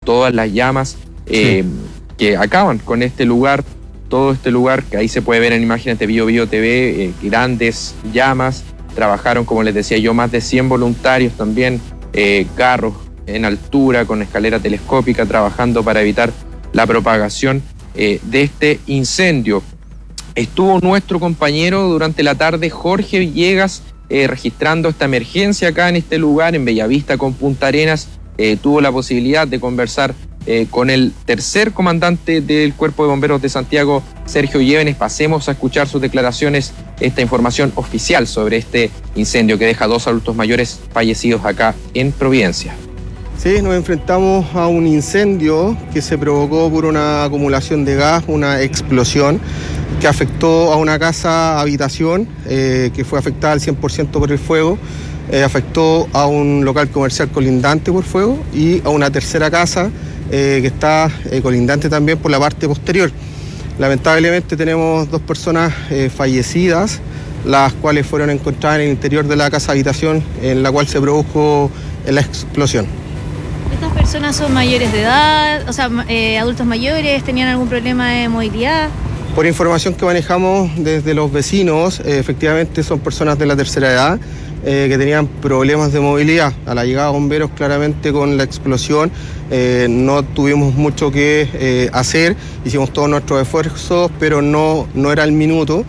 todas las llamas que acaban con este lugar, todo este lugar, que ahí se puede ver en imágenes de BioBio TV, grandes llamas. Trabajaron, como les decía yo, más de 100 voluntarios también, carros en altura, con escalera telescópica, trabajando para evitar la propagación de este incendio. Estuvo nuestro compañero durante la tarde, Jorge Villegas, registrando esta emergencia acá en este lugar, en Bellavista con Punta Arenas. Tuvo la posibilidad de conversar con el tercer comandante del Cuerpo de Bomberos de Santiago, Sergio Llévenes. Pasemos a escuchar sus declaraciones, esta información oficial sobre este incendio que deja 2 adultos mayores fallecidos acá en Providencia. Sí, nos enfrentamos a un incendio que se provocó por una acumulación de gas, una explosión que afectó a una casa habitación que fue afectada al 100% por el fuego. Afectó a un local comercial colindante por fuego y a una tercera casa que está colindante también por la parte posterior. Lamentablemente tenemos 2 personas fallecidas, las cuales fueron encontradas en el interior de la casa habitación en la cual se produjo la explosión. ¿Estas personas son mayores de edad, o sea, adultos mayores, tenían algún problema de movilidad? Por información que manejamos desde los vecinos, efectivamente son personas de la tercera edad que tenían problemas de movilidad. A la llegada de bomberos, claramente con la explosión, no tuvimos mucho que hacer, hicimos todos nuestros esfuerzos, pero no era el minuto,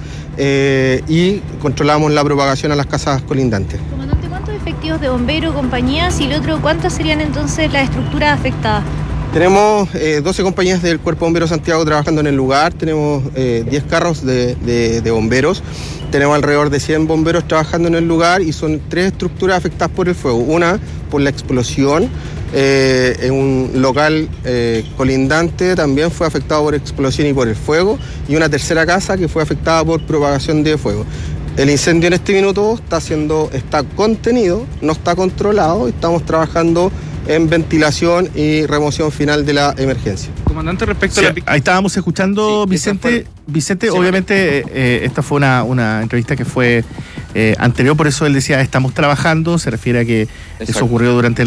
y controlamos la propagación a las casas colindantes. Comandante, ¿cuántos efectivos de bomberos, compañías, y el otro, cuántas serían entonces las estructuras afectadas? Tenemos 12 compañías del Cuerpo de Bomberos Santiago trabajando en el lugar, tenemos 10 carros de bomberos, tenemos alrededor de 100 bomberos trabajando en el lugar y son 3 estructuras afectadas por el fuego. Una por la explosión, en un local colindante también fue afectado por explosión y por el fuego, y una tercera casa que fue afectada por propagación de fuego. El incendio en este minuto está contenido, no está controlado, estamos trabajando en ventilación y remoción final de la emergencia. Comandante, respecto a la... Ahí estábamos escuchando, Vicente. Vicente, obviamente esta fue una entrevista que fue anterior, por eso él decía estamos trabajando, se refiere a que eso ocurrió durante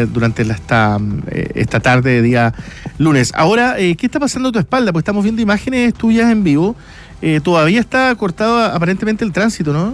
esta tarde de día lunes. Ahora, ¿qué está pasando a tu espalda? Pues estamos viendo imágenes tuyas en vivo. Todavía está cortado aparentemente el tránsito, ¿no?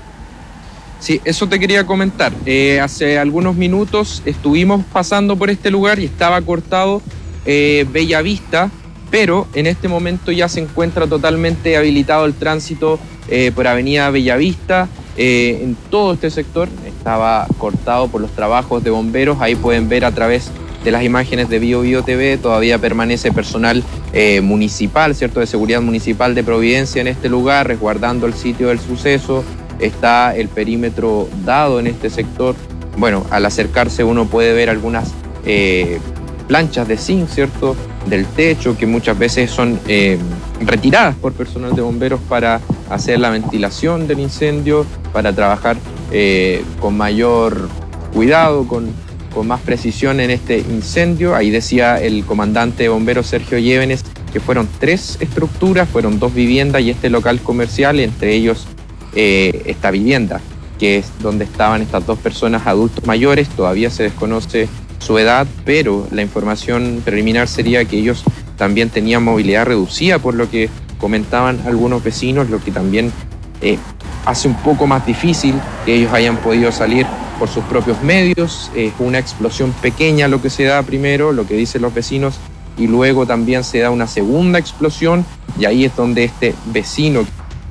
Sí, eso te quería comentar. Hace algunos minutos estuvimos pasando por este lugar y estaba cortado Bellavista, pero en este momento ya se encuentra totalmente habilitado el tránsito por Avenida Bellavista. En todo este sector estaba cortado por los trabajos de bomberos. Ahí pueden ver a través de las imágenes de BioBio TV, todavía permanece personal municipal, ¿cierto?, de seguridad municipal de Providencia en este lugar, resguardando el sitio del suceso. Está el perímetro dado en este sector. Bueno, al acercarse uno puede ver algunas planchas de zinc, ¿cierto?, del techo, que muchas veces son retiradas por personal de bomberos para hacer la ventilación del incendio, para trabajar con mayor cuidado, con más precisión en este incendio. Ahí decía el comandante de bomberos, Sergio Llévenes, que fueron 3 estructuras, fueron 2 viviendas y este local comercial, entre ellos esta vivienda, que es donde estaban estas 2 personas adultos mayores. Todavía se desconoce su edad, pero la información preliminar sería que ellos también tenían movilidad reducida, por lo que comentaban algunos vecinos, lo que también hace un poco más difícil que ellos hayan podido salir por sus propios medios. Es una explosión pequeña lo que se da primero, lo que dicen los vecinos, y luego también se da una segunda explosión, y ahí es donde este vecino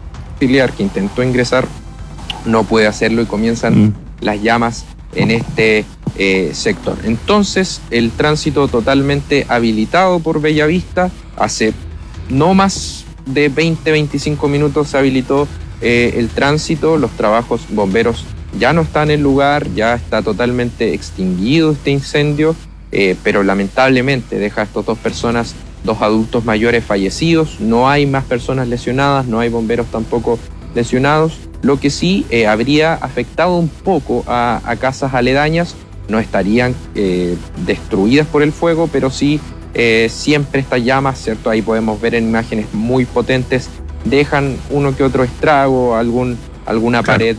que intentó ingresar no puede hacerlo y comienzan las llamas en este sector. Entonces, el tránsito totalmente habilitado por Bellavista. Hace no más de 20-25 minutos se habilitó el tránsito. Los trabajos bomberos ya no están en el lugar, ya está totalmente extinguido este incendio, pero lamentablemente deja a estas 2 personas, 2 adultos mayores fallecidos. No hay más personas lesionadas, no hay bomberos tampoco lesionados. Lo que sí habría afectado un poco a casas aledañas, no estarían destruidas por el fuego, pero sí siempre estas llamas, ¿cierto? Ahí podemos ver en imágenes muy potentes, dejan uno que otro estrago, alguna pared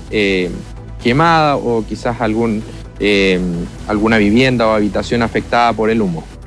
quemada, o quizás alguna vivienda o habitación afectada por el humo.